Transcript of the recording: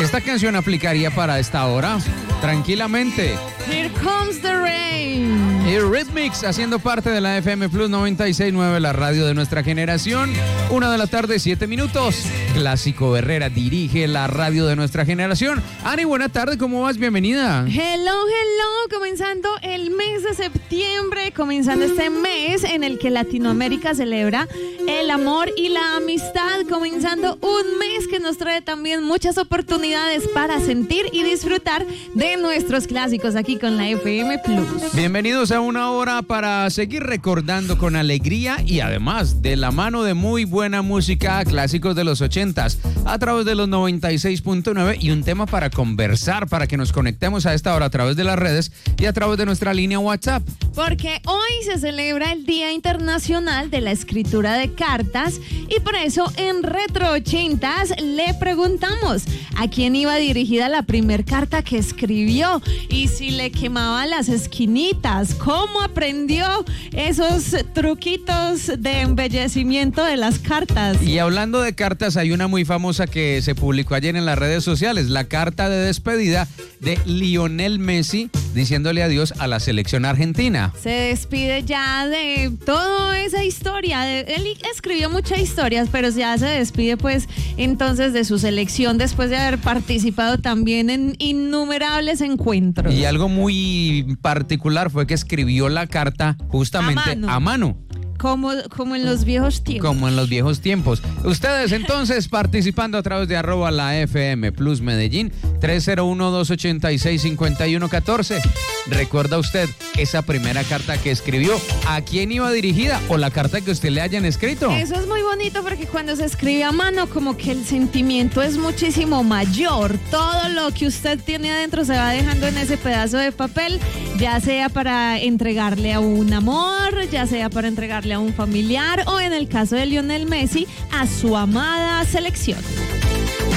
Esta canción aplicaría para esta hora, tranquilamente. Here Comes the Rain. Eurythmics, haciendo parte de la FM Plus 96.9, la radio de nuestra generación. 1:00 PM, 7 minutos. Clásico Herrera dirige la radio de nuestra generación. Ani, buena tarde, ¿cómo vas? Bienvenida. Hello, comenzando el mes de septiembre, comenzando este mes en el que Latinoamérica celebra el amor y la amistad, comenzando un mes que nos trae también muchas oportunidades para sentir y disfrutar de nuestros clásicos aquí con la FM Plus. Bienvenidos a una hora para seguir recordando con alegría y además de la mano de muy buena música, clásicos de los 80s, a través de los 96.9 y un tema para conversar, para que nos conectemos a esta hora a través de las redes y a través de nuestra línea WhatsApp. Porque hoy se celebra el Día Internacional de la Escritura de Cartas y por eso en Retro 80s le preguntamos a quién iba dirigida la primer carta que escribió y si le quemaba las esquinitas, cómo aprendió esos truquitos de embellecimiento de las cartas. Y hablando de cartas, hay una muy famosa que se publicó ayer en las redes sociales, la carta de despedida de Lionel Messi diciéndole adiós a la selección argentina. Se despide ya de toda esa historia. Él escribió muchas historias, pero ya se despide pues entonces de su selección después de haber participado también en innumerables encuentros. Y algo muy particular fue que escribió la carta justamente a mano. Como en los viejos tiempos. Como en los viejos tiempos. Ustedes entonces participando a través de @la FM Plus Medellín 301-286-5114. ¿Recuerda usted esa primera carta que escribió? ¿A quién iba dirigida? ¿O la carta que usted le hayan escrito? Eso es muy bonito porque cuando se escribe a mano como que el sentimiento es muchísimo mayor. Todo lo que usted tiene adentro se va dejando en ese pedazo de papel, ya sea para entregarle a un amor, ya sea para entregarle a un familiar o en el caso de Lionel Messi a su amada selección.